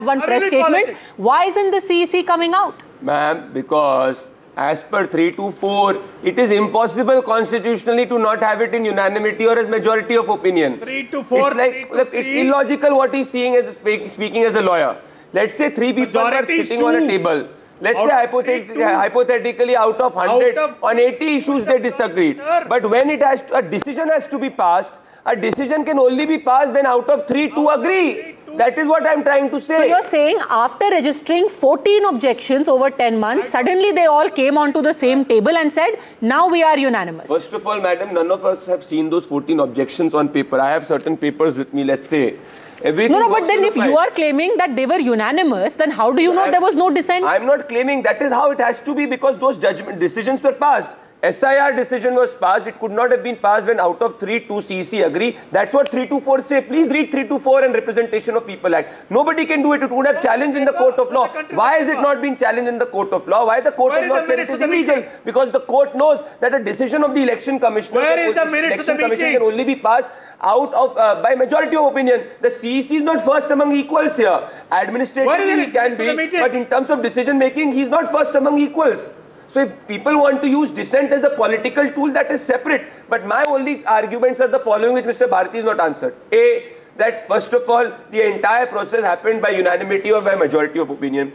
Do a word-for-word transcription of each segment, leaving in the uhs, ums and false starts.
one press statement. Politics. Why isn't the C E C coming out? Ma'am, because as per three two four, it is impossible constitutionally to not have it in unanimity or as majority of opinion. three to four, it's like, look, it's illogical what he's seeing as speak, speaking as a lawyer. Let's say three people are sitting two. on a table. Let's out say hypothet hypothetically out of one hundred, out of on eighty issues they disagreed. Sir. But when it has to, a decision has to be passed, a decision can only be passed when out of three, two agree. That is what I'm trying to say. So you're saying after registering fourteen objections over ten months, suddenly they all came onto the same table and said, now we are unanimous. First of all, madam, none of us have seen those fourteen objections on paper. I have certain papers with me, let's say. Everything no, no, but then if you are claiming that they were unanimous, then how do you know I'm, there was no dissent? I'm not claiming. That is how it has to be, because those judgment decisions were passed. S I R decision was passed. It could not have been passed when out of three, two C E C agree. That's what three two four say. Please read three two four and Representation of People Act. Nobody can do it. It would have challenged in the court of law. Why is it not being challenged in the court of law? Why the court has not said it is illegal? Because the court knows that a decision of the election commissioner, Where is the minutes of the meeting? Can only be passed out of uh, by majority of opinion. The C E C is not first among equals here. Administratively he can be, but in terms of decision making, he is not first among equals. So if people want to use dissent as a political tool, that is separate. But my only arguments are the following, which Mister Bharti is not answered. A, that first of all, the entire process happened by unanimity or by majority of opinion.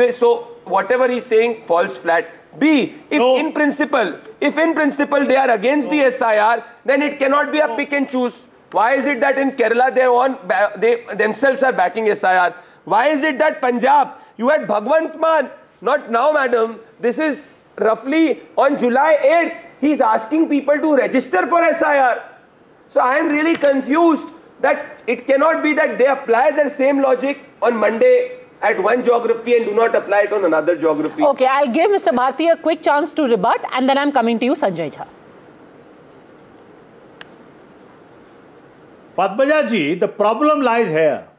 So whatever he's saying falls flat. B, if no. in principle, if in principle they are against no. the S I R, then it cannot be a no. pick and choose. Why is it that in Kerala they, on, they themselves are backing S I R? Why is it that Punjab, you had Bhagwant Mann, not now madam, this is roughly on July eighth, he's asking people to register for S I R. So I am really confused that it cannot be that they apply their same logic on Monday at one geography and do not apply it on another geography. Okay, I'll give Mister Bharti a quick chance to rebut and then I'm coming to you, Sanjay Jha. Padmaja ji, the problem lies here.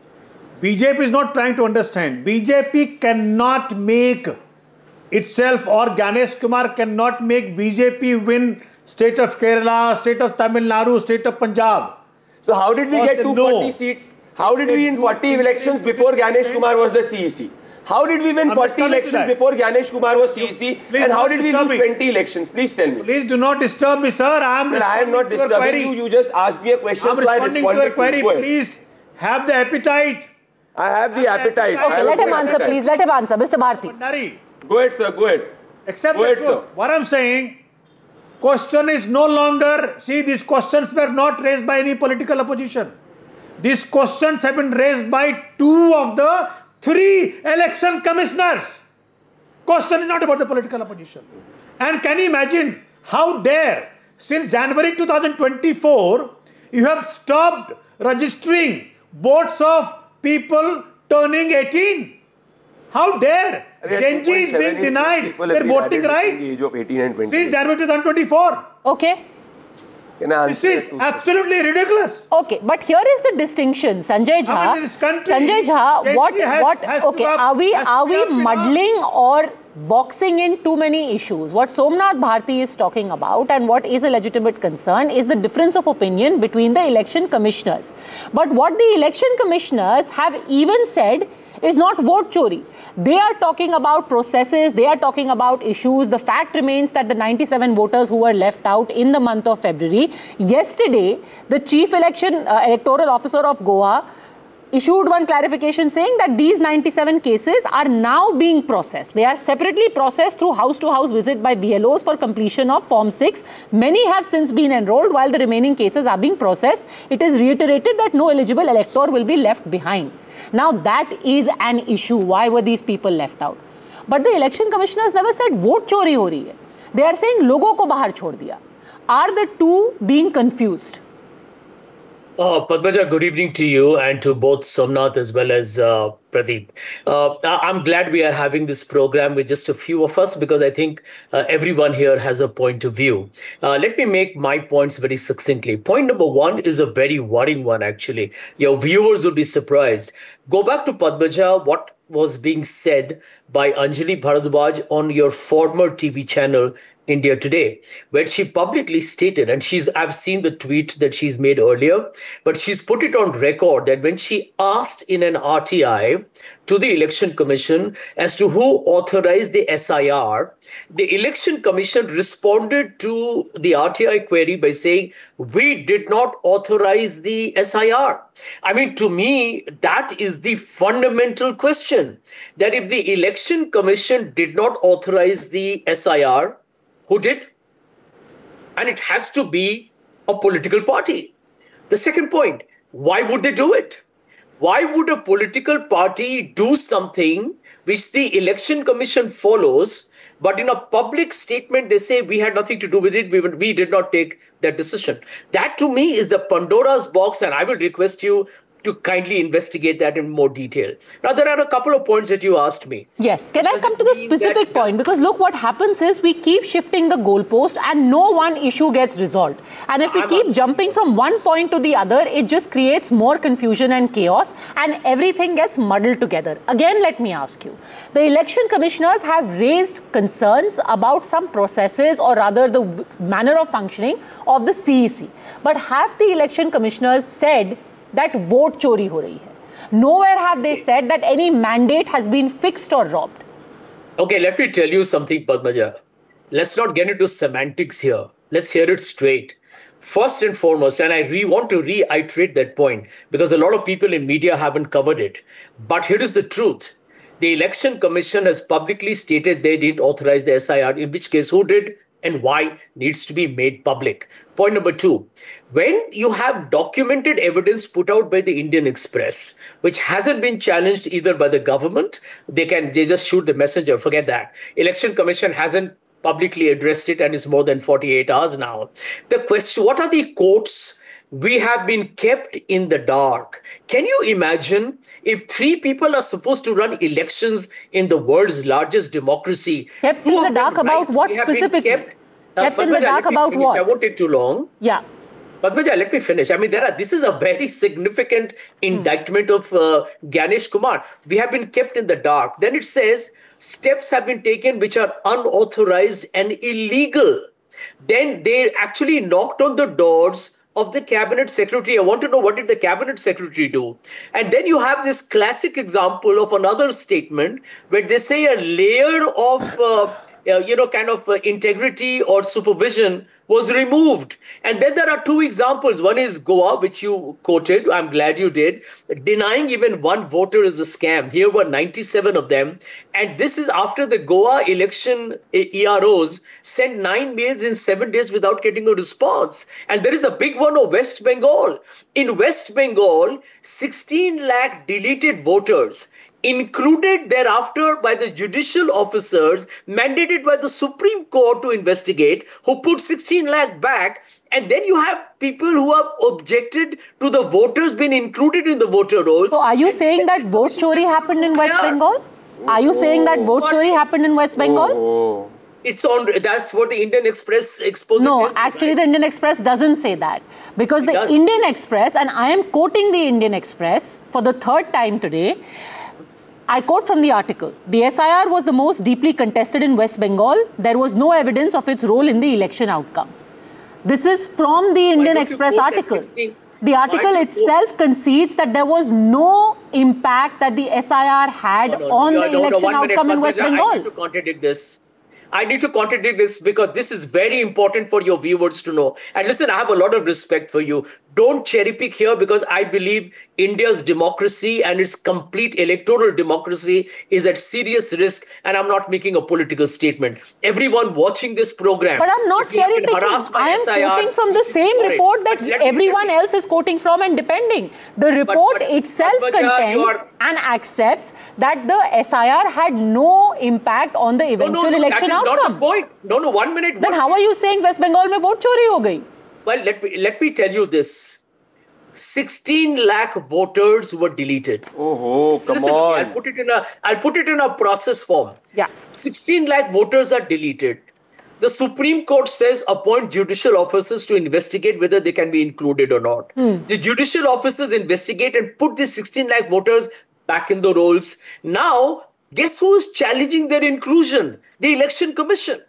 B J P is not trying to understand. B J P cannot make itself, or Ganesh Kumar cannot make B J P win state of Kerala, state of Tamil Nadu, state of Punjab. So how did we get two hundred forty seats? How did we win forty elections before Ganesh Kumar was the C E C? How did we win forty elections before Ganesh Kumar was C E C? And how did we lose twenty elections? Please tell me. Please do not disturb me, sir. I am well, I am not disturbing you. You just asked me a question, I am so I responding to your query. Please have the appetite. I have the appetite. Okay, let him answer, please. Let him answer. Mister Bharti. Go ahead, sir. Go ahead. Except Go ahead, that, sir. What I am saying, question is no longer, see, these questions were not raised by any political opposition. These questions have been raised by two of the three election commissioners. Question is not about the political opposition. And can you imagine how dare, since January two thousand twenty-four, you have stopped registering votes of people turning eighteen. How dare? Gen Z is being denied their voting rights since January two thousand twenty-four. Okay. This is absolutely ridiculous. Okay, but here is the distinction, Sanjay Jha. I mean, this country, Sanjay Jha, what, has, what? has okay, up, are we are we muddling or boxing in too many issues? What Somnath Bharti is talking about and what is a legitimate concern is the difference of opinion between the election commissioners. But what the election commissioners have even said is not vote chori. They are talking about processes, they are talking about issues. The fact remains that the ninety-seven voters who were left out in the month of February, yesterday, the chief election uh, electoral officer of Goa issued one clarification saying that these ninety-seven cases are now being processed. They are separately processed through house-to-house visit by B L Os for completion of Form six. Many have since been enrolled while the remaining cases are being processed. It is reiterated that no eligible elector will be left behind. Now that is an issue. Why were these people left out? But the election commissioners never said vote chori ho rahi hai. They are saying logo ko bahar chhod diya. Are the two being confused? Uh, Padmaja, good evening to you and to both Somnath as well as uh, Pradeep. Uh, I'm glad we are having this program with just a few of us because I think uh, everyone here has a point of view. Uh, let me make my points very succinctly. Point number one is a very worrying one, actually. Your viewers will be surprised. Go back to Padmaja, what was being said by Anjali Bharadwaj on your former T V channel, India Today, where she publicly stated, and she's I've seen the tweet that she's made earlier, but she's put it on record that when she asked in an R T I to the Election Commission as to who authorized the S I R, the Election Commission responded to the R T I query by saying, we did not authorize the S I R. I mean, to me, that is the fundamental question, that if the Election Commission did not authorize the S I R, who did? And it has to be a political party. The second point, why would they do it? Why would a political party do something which the Election Commission follows, but in a public statement they say we had nothing to do with it, we, we did not take that decision? That to me is the Pandora's box, and I will request you to kindly investigate that in more detail. Now, there are a couple of points that you asked me. Yes. Can I come to the specific point? Because look, what happens is we keep shifting the goalpost and no one issue gets resolved. And if we keep jumping from one point to the other, it just creates more confusion and chaos and everything gets muddled together. Again, let me ask you. The election commissioners have raised concerns about some processes, or rather the manner of functioning of the C E C. But have the election commissioners said that vote chori ho rahi hai? Nowhere have they said that any mandate has been fixed or robbed. Okay, let me tell you something, Padmaja. Let's not get into semantics here. Let's hear it straight. First and foremost, and I re want to reiterate that point because a lot of people in media haven't covered it. But here is the truth. The Election Commission has publicly stated they didn't authorize the S I R, in which case who did and why needs to be made public. Point number two, when you have documented evidence put out by the Indian Express, which hasn't been challenged either by the government, they can they just shoot the messenger, forget that. Election Commission hasn't publicly addressed it and it's more than forty-eight hours now. The question, what are the quotes? We have been kept in the dark. Can you imagine if three people are supposed to run elections in the world's largest democracy? Kept in the dark about what specifically? Kept, uh, kept in the dark about what? I won't take too long. Yeah. Padmaja, let me finish. I mean, there are. This is a very significant indictment of uh, Gyanesh Kumar. We have been kept in the dark. Then it says steps have been taken which are unauthorized and illegal. Then they actually knocked on the doors of the cabinet secretary. I want to know, what did the cabinet secretary do? And then you have this classic example of another statement where they say a layer of uh, uh, you know, kind of uh, integrity or supervision was removed. And then there are two examples. One is Goa, which you quoted. I'm glad you did. Denying even one voter is a scam. Here were ninety-seven of them. And this is after the Goa election E R Os sent nine mails in seven days without getting a response. And there is the big one of West Bengal. In West Bengal, sixteen lakh deleted voters, included thereafter by the judicial officers mandated by the Supreme Court to investigate, who put sixteen lakh back. And then you have people who have objected to the voters being included in the voter rolls. So are you saying that vote chori happened in West Bengal? Are you saying that vote chori happened in West Bengal? It's on. That's what the Indian Express exposed. No, actually right? The Indian Express doesn't say that. Because it the does. Indian Express, and I am quoting the Indian Express for the third time today, I quote from the article, the S I R was the most deeply contested in West Bengal. There was no evidence of its role in the election outcome. This is from the Indian Express article. The article itself concedes that there was no impact that the S I R had no, no, on no, the no, election no, outcome minute, in West Bengal. I need to contradict this. I need to contradict this because this is very important for your viewers to know. And listen, I have a lot of respect for you. Don't cherry pick here, because I believe India's democracy and its complete electoral democracy is at serious risk. And I'm not making a political statement. Everyone watching this program. But I'm not cherry picking. I am S I R, quoting from the same report that everyone else is quoting from and depending. The report but, but, itself but, contends are, and accepts that the S I R had no impact on the eventual no, no, no, election outcome. That is not the point. No, no, one minute. Then one how are you saying West Bengal mein vote chori ho gayi? Well, let me, let me tell you this. sixteen lakh voters were deleted. Oh, come Listen on. I'll put it in a, I'll put it in a process form. Yeah. sixteen lakh voters are deleted. The Supreme Court says appoint judicial officers to investigate whether they can be included or not. Hmm. The judicial officers investigate and put these sixteen lakh voters back in the rolls. Now, guess who is challenging their inclusion? The Election Commission.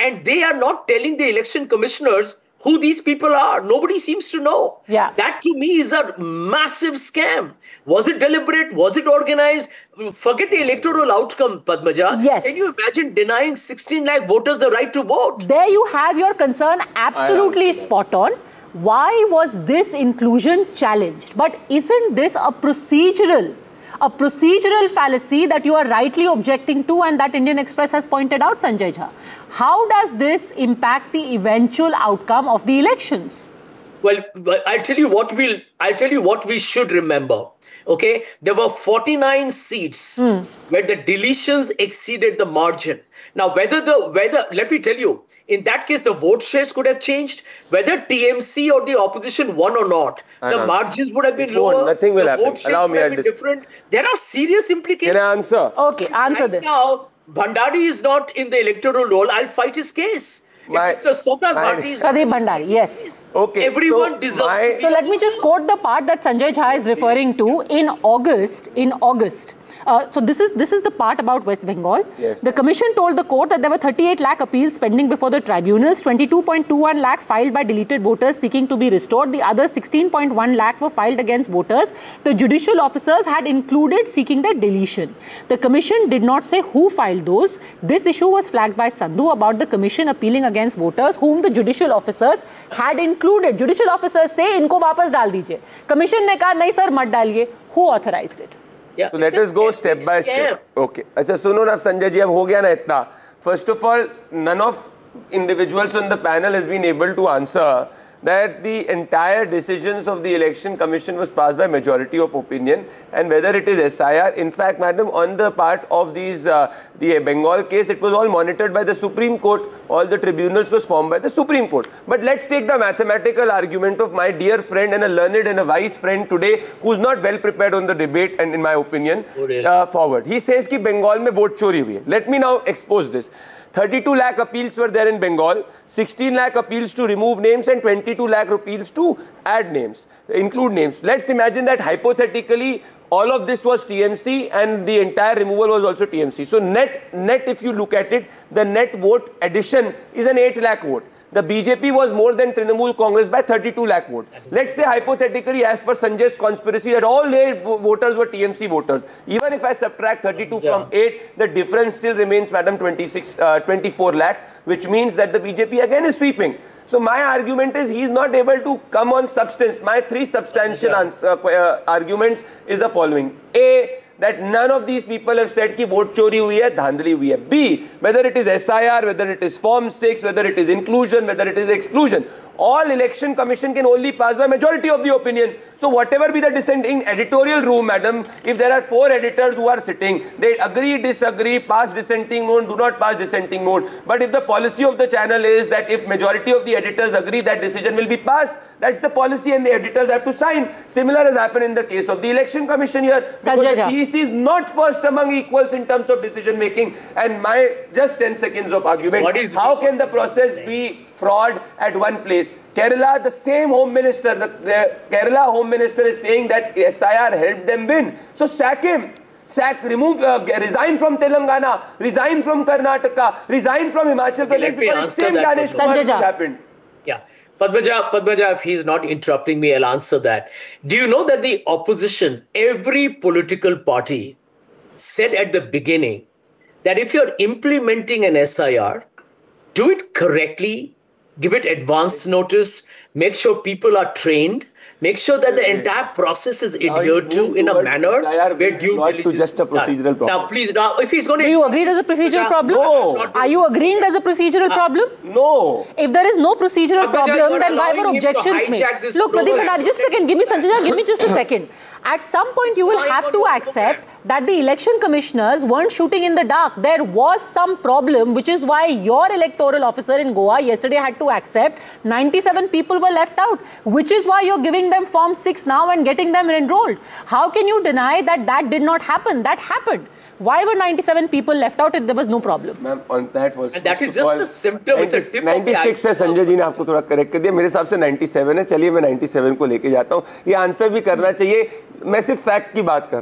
and they are not telling the election commissioners who these people are. Nobody seems to know. Yeah. That to me is a massive scam. Was it deliberate? Was it organized? Forget the electoral outcome, Padmaja. Yes. Can you imagine denying sixteen lakh voters the right to vote? There you have your concern absolutely spot on. Why was this inclusion challenged? But isn't this a procedural, a procedural fallacy that you are rightly objecting to and that Indian Express has pointed out, Sanjay Jha? How does this impact the eventual outcome of the elections? Well, I'll tell you what we'll, I'll tell you what we should remember. Okay, there were forty-nine seats mm. where the deletions exceeded the margin. Now, whether the whether let me tell you, in that case, the vote shares could have changed. Whether T M C or the opposition won or not, I the know. margins would have been lower. Nothing will the happen. Vote shares would have been different. There are serious implications. Can I answer? Okay, answer right this. Now, Bhandari is not in the electoral roll. I'll fight his case. My, Mister Somnath Bharti is Pradeep Bhandari, yes. Okay. Everyone so deserves my, to be. So let me just quote the part that Sanjay Jha is referring to in August, in August. Uh, so this is this is the part about West Bengal. Yes. The commission told the court that there were thirty-eight lakh appeals pending before the tribunals, twenty-two point two one lakh filed by deleted voters seeking to be restored. The other sixteen point one lakh were filed against voters the judicial officers had included seeking their deletion. The commission did not say who filed those. This issue was flagged by Sandhu about the commission appealing against voters whom the judicial officers had included. Judicial officers say इनको वापस डाल दीजिए. Commission ने कहा नहीं sir मत डालिए. Who authorized it? Yeah, so let us go step by step. Okay. अच्छा सुनो ना संजय जी, अब हो गया ना इतना. First of all, none of individuals on the panel has been able to answer that the entire decisions of the election commission was passed by majority of opinion, and whether it is S I R. In fact, madam, on the part of these uh, the Bengal case, it was all monitored by the Supreme Court. All the tribunals was formed by the Supreme Court. But let's take the mathematical argument of my dear friend and a learned and a wise friend today, who's not well prepared on the debate, and in my opinion, oh, really? uh, forward. He says कि Bengal में vote चोरी हुई है. Let me now expose this. thirty-two lakh appeals were there in Bengal, sixteen lakh appeals to remove names and twenty-two lakh appeals to add names, include names. Let's imagine that hypothetically all of this was T M C and the entire removal was also T M C. So net, net if you look at it, the net vote addition is an eight lakh vote. The B J P was more than Trinamool Congress by thirty-two lakh votes. Let's say hypothetically, as per Sanjay's conspiracy, that all eight voters were T M C voters. Even if I subtract thirty-two yeah. from eight, the difference still remains, madam, twenty-six, uh, twenty-four lakhs, which means that the B J P again is sweeping. So my argument is he is not able to come on substance. My three substantial yeah. answer, uh, arguments is the following. A, that none of these people have said कि vote चोरी हुई है, धांधली हुई है. B, whether it is S I R, whether it is Form six, whether it is inclusion, whether it is exclusion, all election commission can only pass by majority of the opinion. So whatever be the dissenting editorial room, madam, if there are four editors who are sitting, they agree, disagree, pass dissenting note, do not pass dissenting note. But if the policy of the channel is that if majority of the editors agree, that decision will be passed, that's the policy and the editors have to sign. Similar has happened in the case of the election commission here. Because the C E C is not first among equals in terms of decision making. And my just ten seconds of argument, what is how can the process be fraud at one place? Kerala, the same Home Minister, the, the Kerala Home Minister is saying that S I R helped them win. So sack him. Sack, remove, uh, resign from Telangana, resign from Karnataka, resign from Himachal Pradesh, because the same Ganesh Kumar happened. Yeah. Padmaja, Padmaja, if he's not interrupting me, I'll answer that. Do you know that the opposition, every political party said at the beginning that if you're implementing an S I R, do it correctly, give it advance notice, make sure people are trained, make sure that the entire process is adhered to in a manner where due diligence just a procedural problem. Now, please, now, if he's going to... Do you agree there's a procedural problem? No. Are you agreeing there's a procedural uh, problem? No. If there is no procedural Abhijay, problem, then why were objections made? Look, Pradeep Bhandari, just a second. Give me, Sanjay, give me just a second. At some point, you will have to accept that the election commissioners weren't shooting in the dark. There was some problem, which is why your electoral officer in Goa yesterday had to accept ninety-seven people were left out, which is why you're giving them Form six now and getting them enrolled. How can you deny that that did not happen? That happened. Why were ninety-seven people left out if there was no problem? Ma'am, on that was... And that is just a symptom, it's a tip of the ninety-six है, संजय जी ने आपको थोड़ा correct कर दिया. मेरे हिसाब से ninety-seven है. चलिए मैं ninety-seven को लेके जाता हूँ. ये आंसर भी करना चाहिए. मैं सिर्फ फैक्ट की बात कर रहा हूँ.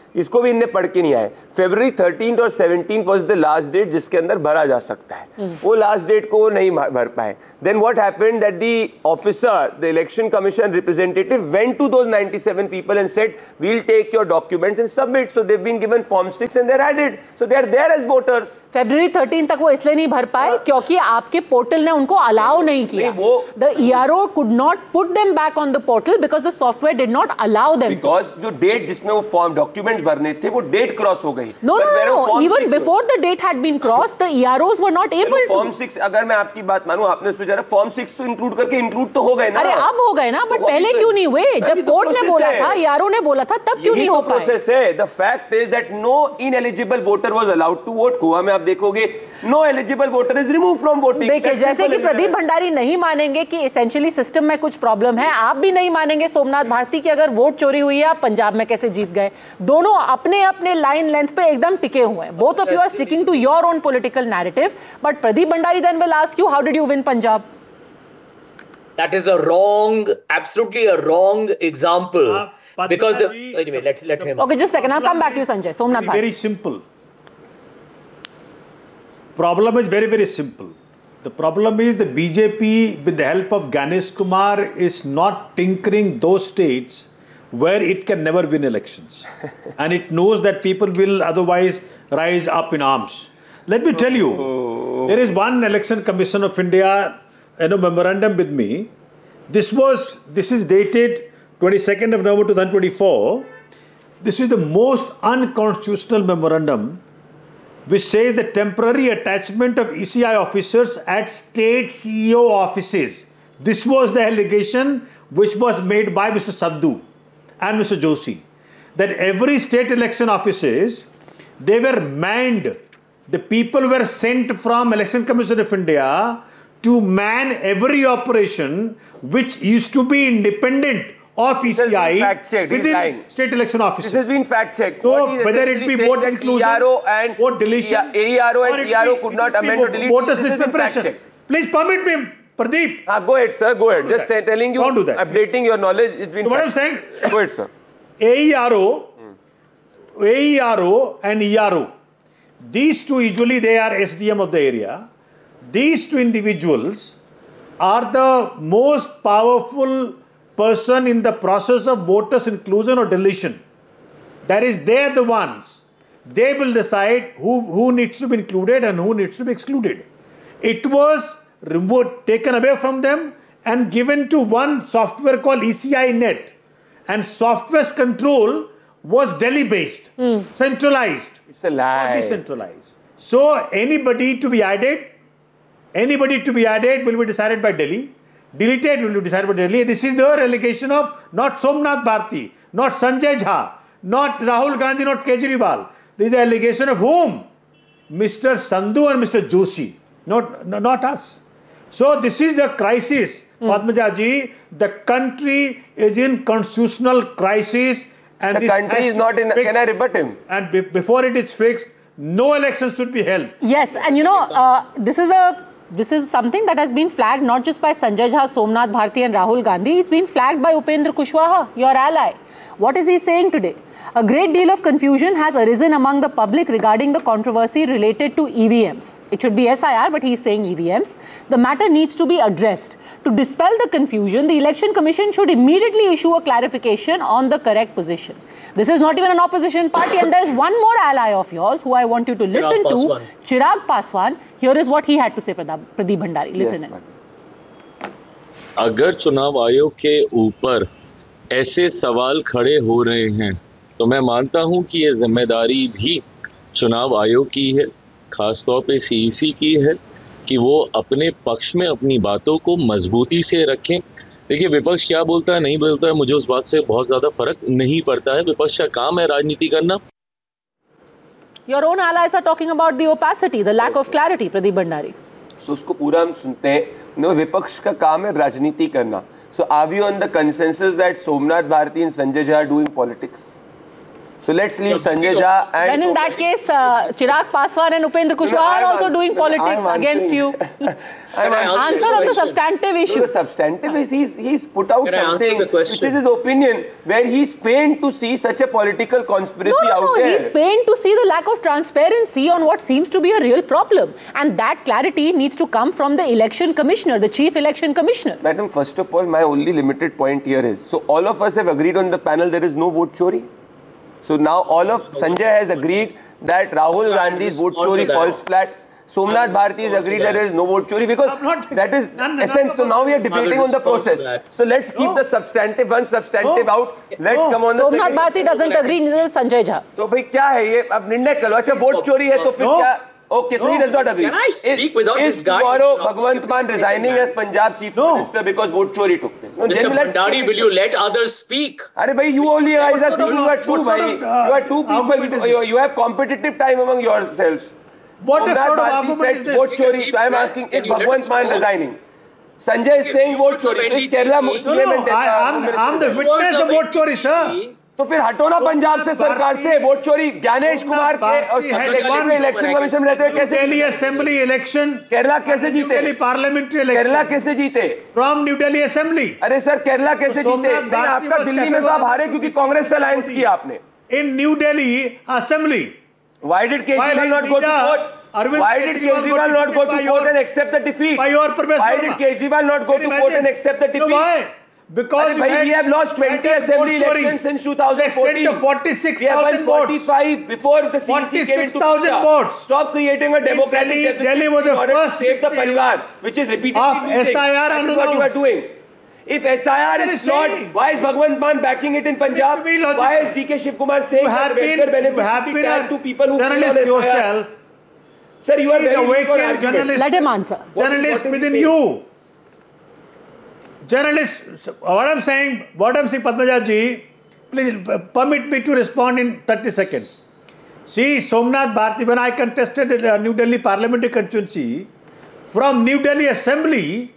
इसको भी इनने पढ़ के नहीं आए। February thirteenth और seventeenth was the last date जिसके अंदर भरा जा सकता है, वो last date को नहीं भर पाए। Then what happened that the officer, the election commission representative went to those ninety-seven people and said, we'll take your documents and submit. So they've been given form six and they're added. So they're there as voters. February thirteenth तक वो इसलिए नहीं भर पाए क्योंकि आपके portal ने उनको अलाउ नहीं किया। The E R O could not put them back on the portal because the software did not allow them. Because जो date जिसमें वो form documents भरने थे वो date cross हो गई। No, no, no. Even before the date had been crossed, the E R Os were not able to. Form six अगर मैं आपकी बात मानूं, आपने उसमें जरा form six तो include करके include तो हो गए ना। अरे अब हो गए ना, but पहले क्यों नहीं हुए? जब कोर्ट ने बोला था, E R O ने बोला था, तब क्यों नहीं हो पाए? Process है. The fact is that no ineligible voter was allowed to vote. Goa में आप देखोगे, no eligible voter is removed from voting. देखिए, जैसे कि प्रदीप भंडारी नहीं मानेंगे कि essentially system में कुछ प्रॉब्लम है, आप भी नहीं मानेंगे सोमनाथ भारती की अगर वोट चोरी हुई है, आप पंजाब में कैसे जीत गए। दोनों अपने अपने लाइन लेंथ पे एकदम टिके हुए हैं। Both of you are sticking to your own political narrative, but Pradeep Bhandari then will ask you, how did you win Punjab? That is a wrong, absolutely a wrong example. Uh, because the, anyway, let let him. Okay, just a second. I'll come back to you, Sanjay. Somnath Bharti. Very simple. Problem is very very simple. The problem is the B J P, with the help of Ganesh Kumar, is not tinkering those states where it can never win elections. And it knows that people will otherwise rise up in arms. Let me tell you, oh. there is one Election Commission of India, you know, memorandum with me. This was, this is dated twenty-second of November twenty twenty-four. This is the most unconstitutional memorandum which says the temporary attachment of E C I officers at state C E O offices. This was the allegation which was made by Mister Sadhu and Mister Joshi, that every state election offices, they were manned. The people were sent from Election Commission of India to man every operation which used to be independent of E C I within state election offices. This has been fact-checked. So whether it be vote inclusion, E R O and vote deletion, E R O and E R O could not amend or delete. Voters list preparation. Please permit me, Pradeep. Ah, go ahead, sir. Go ahead. Just say, telling you, do that. updating your knowledge has been. So what I'm saying? Go ahead, sir. A E R O, hmm. A E R O and E R O. These two, usually they are S D M of the area. These two individuals are the most powerful person in the process of voters inclusion or deletion. That is, they are the ones. They will decide who, who needs to be included and who needs to be excluded. It was removed, taken away from them and given to one software called E C I Net. And software's control was Delhi-based, mm. centralized. It's a lie. Not decentralized. So anybody to be added, anybody to be added will be decided by Delhi. Deleted will be decided by Delhi. This is the allegation of not Somnath Bharti, not Sanjay Jha, not Rahul Gandhi, not Kejriwal. This is the allegation of whom? Mister Sandhu and Mister Joshi, not, not us. So this is a crisis. Mm. Padmaja ji, the country is in constitutional crisis. And the this country is not in, fixed. Can I rebut him? And be, before it is fixed, no elections should be held. Yes, and you know, uh, this is a This is something that has been flagged not just by Sanjay Jha, Somnath Bharti and Rahul Gandhi. It's been flagged by Upendra Kushwaha, your ally. What is he saying today? A great deal of confusion has arisen among the public regarding the controversy related to E V Ms. It should be S I R, but he's saying E V Ms. The matter needs to be addressed. To dispel the confusion, the Election Commission should immediately issue a clarification on the correct position. This is not even an opposition party, and there is one more ally of yours who I want you to listen Chirag to, Paswan. Chirag Paswan. Here is what he had to say, Pradeep Bhandari. Listen yes, in. अगर चुनाव आयोग के ऊपर ऐसे सवाल खड़े हो रहे हैं तो मैं मानता हूं कि ये जिम्मेदारी भी चुनाव आयोग की है, खासतौर पे सीईसी की है कि वो अपने पक्ष में अपनी बातों को मजबूती से रखें। देखिए, विपक्ष क्या बोलता है नहीं बोलता है, मुझे उस बात से बहुत ज़्यादा फर्क नहीं पड़ता है। विपक्ष का काम है राजनीति करना। Your own allies are talking about the opacity, the lack of clarity, Pradeep Bhandari. So उसको पूरा हम सुनते हैं। No, विपक्ष का काम है राजनीति करना. So are we on the consensus that Somnath Bharti and Sanjay Jha are doing politics? So let's leave Sanjay Jha and... Then in that case, uh, Chirag Paswan and Upendra Kushwaha are also doing politics against you. Answer on the substantive issue. No, the substantive is he's, he's put out something which is his opinion, where he's pained to see such a political conspiracy no, no, out no. there. He's pained to see the lack of transparency on what seems to be a real problem. And that clarity needs to come from the election commissioner, the chief election commissioner. Madam, first of all, my only limited point here is, so all of us have agreed on the panel there is no vote chori. So now all of Sanjay has agreed that Rahul Gandhi's vote chori falls flat. Somnath Bharti has agreed that there is no vote chori because that is essence. So now we are debating on the process. So let's keep the substantive one substantive out. Let's come on the Somnath Bharti doesn't agree, neither does Sanjay Jha. तो भाई क्या है ये अब निर्णय करो अच्छा vote चोरी है तो फिर क्या Okay, so he does not agree. Can I speak without is this guy? Tomorrow, Bhagwant Mann resigning as Punjab Chief no. Minister because vote chori took place. No, Mister Bhandari, will you let others speak? Arey bhai, you only guys are speaking. You are two, bhai. You are two people. You, you have competitive time among yourselves. What sort of argument said is this? vote chori. So I am asking, is Bhagwant Mann resigning? Sanjay is saying vote chori. So is Kerala C M and I am the witness of vote chori, sir. तो फिर हटो ना पंजाब से सरकार से vote चोरी ज्ञानेश कुमार के और इलेक्शन कमीशन में रहते हुए कैसे दिल्ली असेंबली इलेक्शन केरला कैसे जीते दिल्ली पार्लियामेंट्री इलेक्शन केरला कैसे जीते फ्रॉम न्यू दिल्ली असेंबली अरे सर केरला कैसे जीते नहीं आपका दिल्ली में तो आप हारे क्योंकि कांग्रेस से अलायंस किया आपने इन new Delhi assembly why did Kejriwal not go to court why did Kejriwal not go to court and accept the defeat why did Kejriwal not go to court and accept the defeat Because bhai, we have lost twenty assembly elections since two thousand fourteen. To forty-six thousand votes. forty-five before the C C came into forty-six thousand votes. Stop creating a democratic Delhi, deficit. Delhi was the first save the parivar, which is repeatedly of S I R and what you are doing. If S I R is not, why is Bhagwant Mann backing it in Punjab? Why is D K Shiv Kumar saying that better benefits be tagged to people who journalist yourself? Sir, you are very awake journalist. Let him answer. Journalist within you. Journalists, what I'm saying, what I'm saying, Padmaja ji, please permit me to respond in thirty seconds. See, Somnath Bharti, when I contested the New Delhi parliamentary constituency, from New Delhi assembly,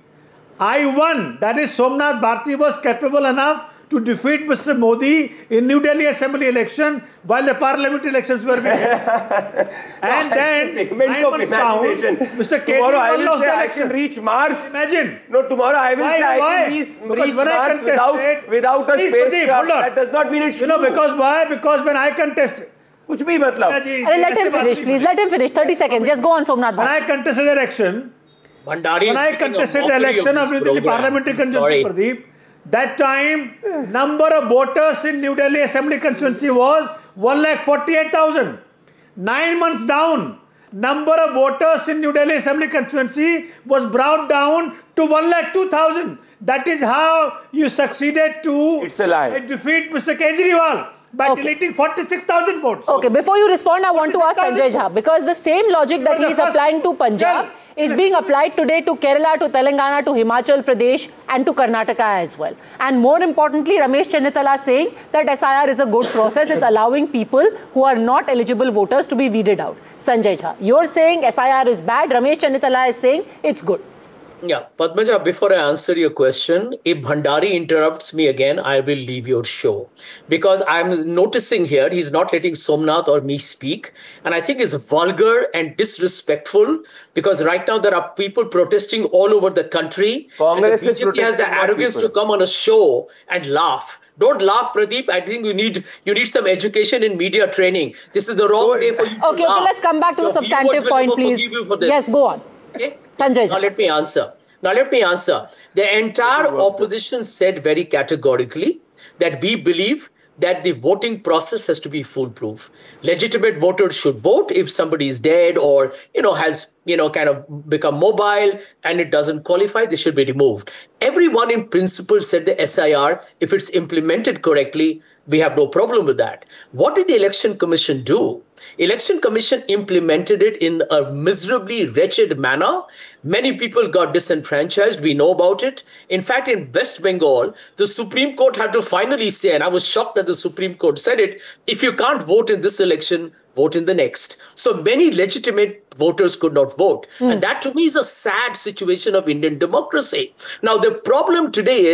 I won. That is, Somnath Bharti was capable enough to defeat Mister Modi in New Delhi assembly election while the parliamentary elections were being held. And then, nine months down, Mister Kejriwal lost the election. I can reach Mars. Imagine. No, tomorrow I will why, say why? I can reach, reach Mars without, without a spacecraft. That does not mean it's you true. know, because why? Because when I contested. कुछ भी मतलब. Let him finish, please. Let him finish. thirty seconds. Just go on, Somnath. When I contested the election, Bhandari when I contested the election of New Delhi parliamentary constituency, Pradeep, that time, number of voters in New Delhi Assembly constituency was one lakh forty-eight thousand. Nine months down, number of voters in New Delhi Assembly constituency was brought down to one lakh two thousand. That is how you succeeded to it's a lie. defeat Mister Kejriwal by okay. deleting forty-six thousand votes. Okay, before you respond, I want to ask Sanjay Jha, because the same logic that he is applying to Punjab is being applied today to Kerala, to Telangana, to Himachal Pradesh and to Karnataka as well. And more importantly, Ramesh Chennithala saying that S I R is a good process. It's allowing people who are not eligible voters to be weeded out. Sanjay Jha, you're saying S I R is bad. Ramesh Chennithala is saying it's good. Yeah, Padmaja, before I answer your question, if Bhandari interrupts me again, I will leave your show. Because I'm noticing here, he's not letting Somnath or me speak. And I think it's vulgar and disrespectful because right now there are people protesting all over the country. Congress and the B J P has the arrogance to come on a show and laugh. Don't laugh, Pradeep. I think you need you need some education in media training. This is the wrong day for you to Okay, laugh. okay, let's come back to Your the substantive point, please. Yes, go on. Okay. Sanjay Jha. Now let me answer. Now let me answer. The entire opposition said very categorically that we believe that the voting process has to be foolproof. Legitimate voters should vote. If somebody is dead or, you know, has, you know, kind of become mobile and it doesn't qualify, they should be removed. Everyone in principle said the S I R, if it's implemented correctly, we have no problem with that. What did the Election Commission do? Election Commission implemented it in a miserably wretched manner. Many people got disenfranchised. We know about it. In fact, in West Bengal, the Supreme Court had to finally say, and I was shocked that the Supreme Court said it, if you can't vote in this election, vote in the next. So many legitimate voters could not vote. Mm. And that to me is a sad situation of Indian democracy. Now, the problem today is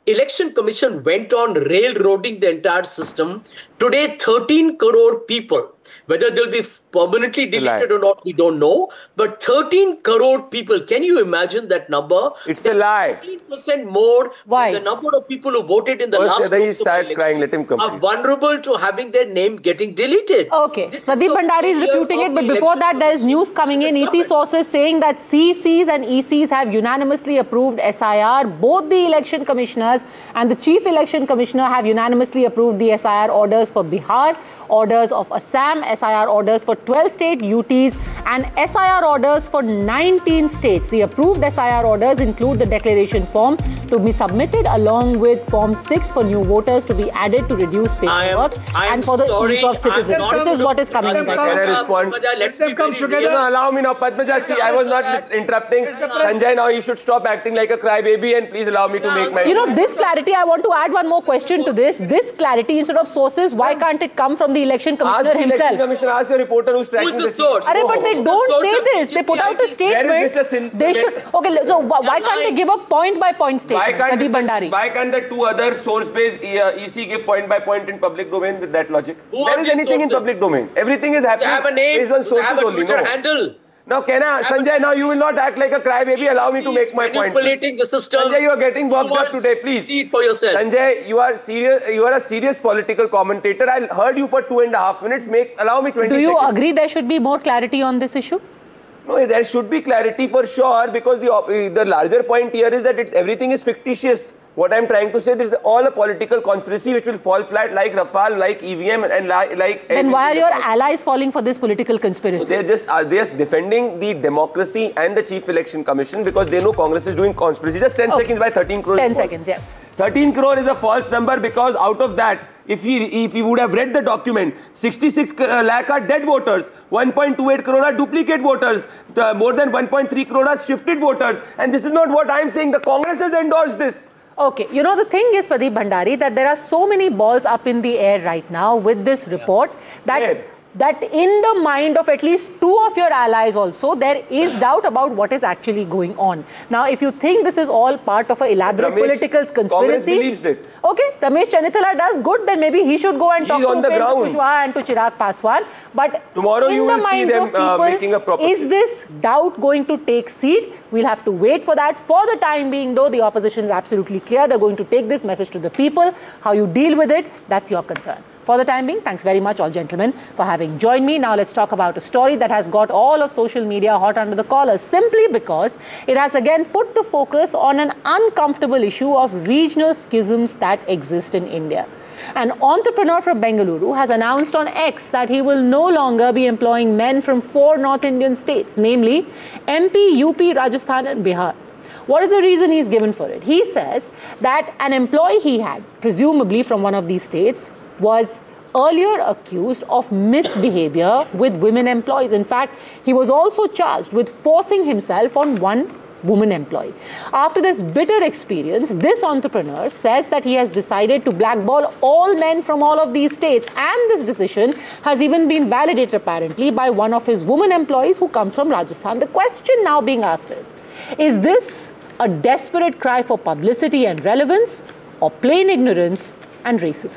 Election Commission went on railroading the entire system. Today, thirteen crore people, whether they'll be permanently deleted or not, we don't know. But thirteen crore people, can you imagine that number? It's That's a lie. fifteen percent more Why? than the number of people who voted in the First, last then he Lok Sabha start election crying. Let him complete. are vulnerable to having their name getting deleted. Okay, This is Pradeep the Bhandari is failure refuting of it, but the before election that there is news coming in. E C government. sources saying that C Cs and E Cs have unanimously approved S I R. Both the election commissioners and the chief election commissioner have unanimously approved the S I R orders for Bihar, orders of Assam, S I R orders for twelve state U Ts and S I R orders for nineteen states. The approved S I R orders include the declaration form to be submitted along with Form six for new voters to be added to reduce paperwork and for the sorry, ease of citizens. I'm This is what is coming in Can right Can I now. respond? Padmaja, let's them be come very together. You real. know, allow me now, Padmaja. See, I was not lis- interrupting. Sanjay, now you should stop acting like a crybaby and please allow me to make my... You know, this clarity, I want to add one more question to this. This clarity, instead of sources, why can't it come from the election Ask commissioner the election himself? commissioner, ask your reporter who's tracking Who's the this. source? Arre, but they The don't source say of this. They put out a Where is statement. Mister Sin- They should. Okay, so why, why can't they give a point by point Why statement? can't, Pradeep Mister Bhandari. why can't the two other source-based E C give point by point in public domain with that logic? Who There are is these anything in sources? public domain. Everything is They happening have a name, based on they sources have a only. Twitter No. handle. Now, can I, Sanjay, now you will not act like a crybaby. Allow me to He's make my point. manipulating the system. Sanjay, you are getting worked up Towards- today, please. See it for yourself. Sanjay, you are serious. You are a serious political commentator. I heard you for two and a half minutes. Make allow me twenty Do you seconds. agree there should be more clarity on this issue? No, there should be clarity for sure because the op- the larger point here is that it's everything is fictitious. What I'm trying to say, this is all a political conspiracy which will fall flat like Rafale, like E V M, and li- like. Then why are everything your else. allies falling for this political conspiracy? They're just are they just defending the democracy and the Chief Election Commission because they know Congress is doing conspiracy. Just ten Okay. seconds by thirteen crore. ten is false. seconds, yes. thirteen crore is a false number because out of that, if he if he would have read the document, sixty-six uh, lakh are dead voters, one point two eight crore are duplicate voters, the, more than one point three crore are shifted voters, and this is not what I'm saying. The Congress has endorsed this. Okay, you know, the thing is, Pradeep Bhandari, that there are so many balls up in the air right now with this report that Where? that in the mind of at least two of your allies also, there is doubt about what is actually going on. Now, if you think this is all part of an elaborate Ramesh, political Congress conspiracy, believes it. okay, Ramesh Channithala does good, then maybe he should go and He's talk to on the Upendra ground. Kushwaha and to Chirag Paswan. But Tomorrow in you the will see minds them, of people, uh, making a proper is statement. this doubt going to take seed? We'll have to wait for that. For the time being, though, the opposition is absolutely clear. They're going to take this message to the people. How you deal with it, that's your concern. For the time being, thanks very much, all gentlemen, for having joined me. Now let's talk about a story that has got all of social media hot under the collar simply because it has again put the focus on an uncomfortable issue of regional schisms that exist in India. An entrepreneur from Bengaluru has announced on X that he will no longer be employing men from four North Indian states, namely M P, U P, Rajasthan and Bihar. What is the reason he's given for it? He says that an employee he had, presumably from one of these states, was earlier accused of misbehavior with women employees. In fact, he was also charged with forcing himself on one woman employee. After this bitter experience, this entrepreneur says that he has decided to blackball all men from all of these states, and this decision has even been validated apparently by one of his woman employees who comes from Rajasthan. The question now being asked is, is this a desperate cry for publicity and relevance, or plain ignorance and racism?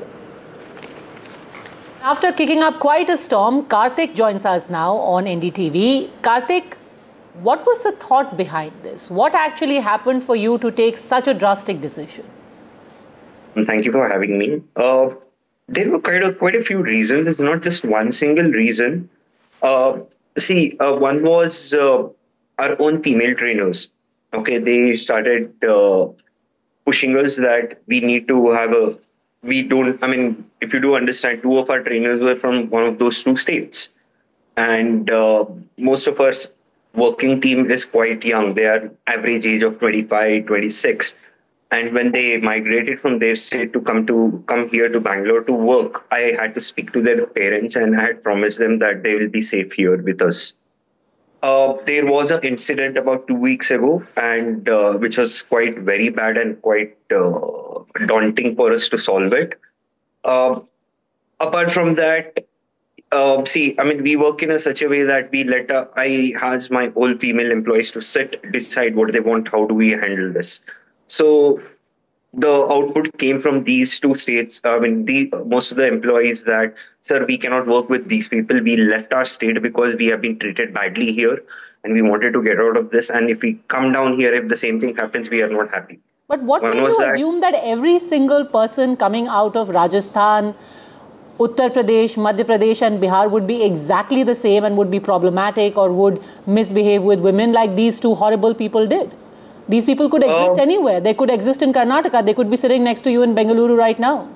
After kicking up quite a storm, Karthik joins us now on N D T V. Karthik, what was the thought behind this? What actually happened for you to take such a drastic decision? Thank you for having me. Uh, there were quite a, quite a few reasons. It's not just one single reason. Uh, see, uh, one was uh, our own female trainers. Okay, they started uh, pushing us that we need to have a, we don't, I mean, if you do understand, two of our trainers were from one of those two states. And uh, most of our working team is quite young. They are average age of twenty-five, twenty-six. And when they migrated from their state to come to come here to Bangalore to work, I had to speak to their parents and I had promised them that they will be safe here with us. Uh, there was an incident about two weeks ago, and uh, which was quite very bad and quite uh, daunting for us to solve it. Uh, apart from that, uh, see, I mean, we work in a such a way that we let uh, I has my all female employees to sit, decide what they want, how do we handle this. So the output came from these two states. I mean, the most of the employees that, sir, we cannot work with these people. We left our state because we have been treated badly here and we wanted to get out of this. And if we come down here, if the same thing happens, we are not happy. But what One made was you that- assume that every single person coming out of Rajasthan, Uttar Pradesh, Madhya Pradesh and Bihar would be exactly the same and would be problematic or would misbehave with women like these two horrible people did? These people could exist Um, anywhere. They could exist in Karnataka. They could be sitting next to you in Bengaluru right now.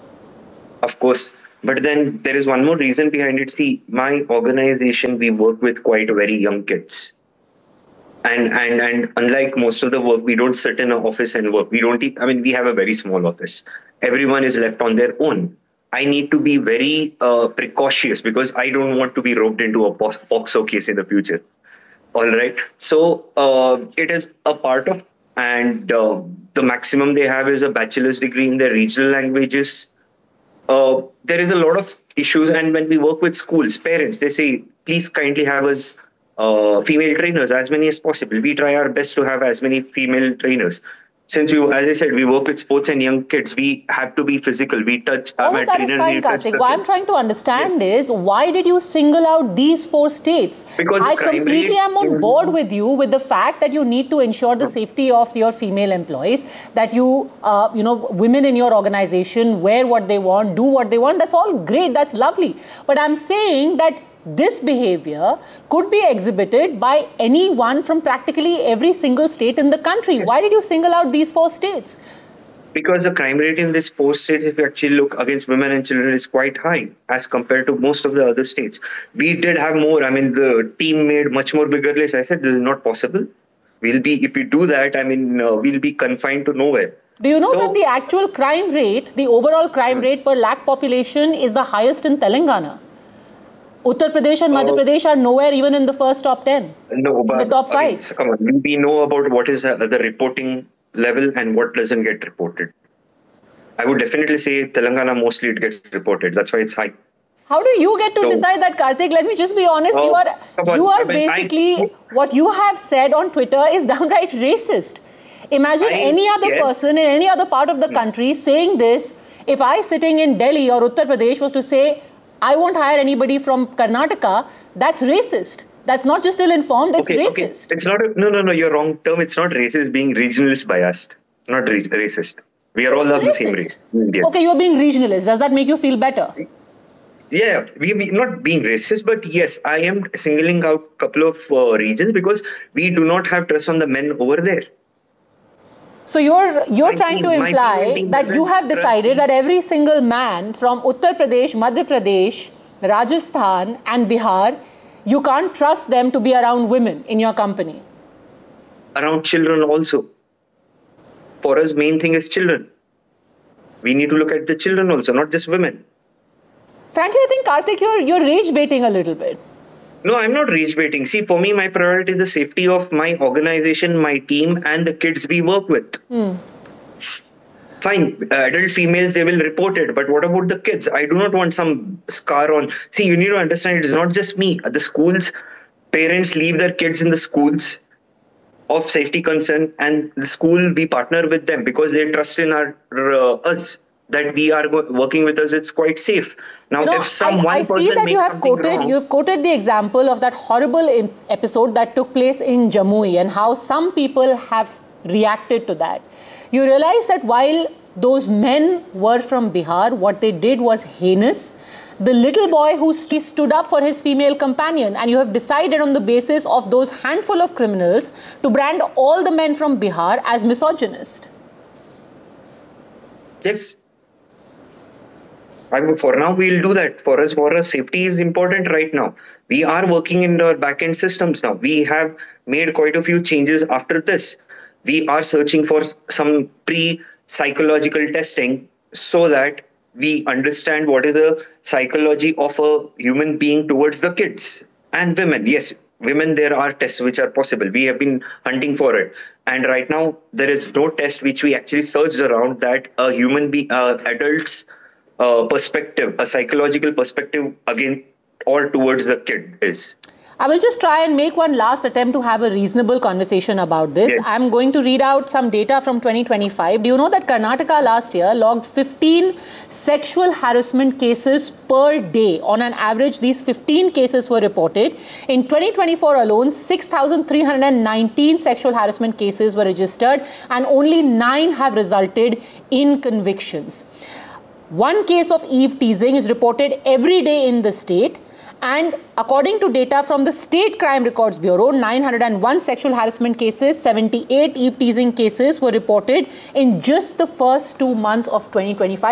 Of course. But then there is one more reason behind it. See, my organization, we work with quite very young kids. And, and and unlike most of the work, we don't sit in an office and work. We don't, I mean, we have a very small office. Everyone is left on their own. I need to be very uh, precautious because I don't want to be roped into a POXO case in the future. All right. So uh, it is a part of, and uh, the maximum they have is a bachelor's degree in their regional languages. Uh, there is a lot of issues. And when we work with schools, parents, they say, please kindly have us uh, female trainers, as many as possible. We try our best to have as many female trainers. Since we, as I said, we work with sports and young kids, we have to be physical. We touch. Oh, I'm a that is trainer, fine, we touch Karthik. the What I'm kids. trying to understand is, why did you single out these four states? Because I the crime completely rate am on is- board with you with the fact that you need to ensure the safety of your female employees, that you, uh, you know, women in your organization wear what they want, do what they want. That's all great. That's lovely. But I'm saying that this behavior could be exhibited by anyone from practically every single state in the country. Why did you single out these four states? Because the crime rate in this four states, if you actually look against women and children, is quite high as compared to most of the other states. We did have more. I mean, the team made much more bigger list. I said, this is not possible. We'll be, if we do that, I mean, uh, we'll be confined to nowhere. Do you know So- that the actual crime rate, the overall crime rate per lakh population is the highest in Telangana? Uttar Pradesh and Madhya Oh. Pradesh are nowhere even in the first top ten. No, but the top again, five. so come on, we- we know about what is uh, the reporting level and what doesn't get reported. I would definitely say Telangana mostly it gets reported. That's why it's high. How do you get to So- decide that, Karthik? Let me just be honest. Oh, you are come on, you are I mean, I- basically, what you have said on Twitter is downright racist. Imagine I- any other yes. person in any other part of the country saying this. If I sitting in Delhi or Uttar Pradesh was to say, I won't hire anybody from Karnataka, that's racist. That's not just ill-informed, it's Okay, okay. racist. It's not a, no, no, no. You're wrong term. It's not racist. It's being regionalist biased, not ra- racist. We are all It's of the same racist. race. Indian. Okay, you're being regionalist. Does that make you feel better? Yeah, we we not being racist, but yes, I am singling out a couple of uh, regions because we do not have trust on the men over there. So you're you're My trying to team- my imply team meeting that you doesn't have trust decided me. that every single man from Uttar Pradesh, Madhya Pradesh, Rajasthan and Bihar, you can't trust them to be around women in your company. Around children also. For us, main thing is children. We need to look at the children also, not just women. Frankly, I think, Karthik, you're, you're rage baiting a little bit. No, I'm not rage baiting. See, for me, my priority is the safety of my organization, my team, and the kids we work with. Fine, uh, adult females, they will report it. But what about the kids? I do not want some scar on. See, you need to understand, it's not just me. At the schools, parents leave their kids in the schools of safety concern, and the school, we partner with them because they trust in our uh, us that we are go- working with us. It's quite safe. Now, You know, if some I, one I see person that you makes have something quoted wrong- you have quoted the example of that horrible in- episode that took place in Jamui and how some people have reacted to that. You realize that while those men were from Bihar, what they did was heinous. The little boy who st- stood up for his female companion, and you have decided on the basis of those handful of criminals to brand all the men from Bihar as misogynist. Yes. I mean, for now, we'll do that. For us, for us, safety is important right now. We are working in our back-end systems now. We have made quite a few changes after this. We are searching for some pre-psychological testing so that we understand what is the psychology of a human being towards the kids and women. Yes, women, there are tests which are possible. We have been hunting for it. And right now, there is no test which we actually searched around that a human being, uh, adults, uh, perspective, a psychological perspective again, or towards the kid is. I will just try and make one last attempt to have a reasonable conversation about this. Yes. I'm going to read out some data from twenty twenty-five. Do you know that Karnataka last year logged fifteen sexual harassment cases per day? On an average, these fifteen cases were reported. In twenty twenty-four alone, six thousand three hundred nineteen sexual harassment cases were registered and only nine have resulted in convictions. One case of eve teasing is reported every day in the state. And according to data from the State Crime Records Bureau, nine hundred one sexual harassment cases, seventy-eight eve teasing cases were reported in just the first two months of twenty twenty-five.